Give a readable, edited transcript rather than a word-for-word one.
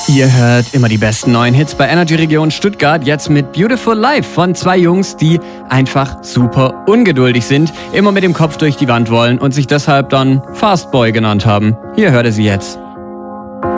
Ihr hört immer die besten neuen Hits bei Energy Region Stuttgart, jetzt mit Beautiful Life von zwei Jungs, die einfach super ungeduldig sind, immer mit dem Kopf durch die Wand wollen und sich deshalb dann Fastboy genannt haben. Hier hört ihr sie jetzt.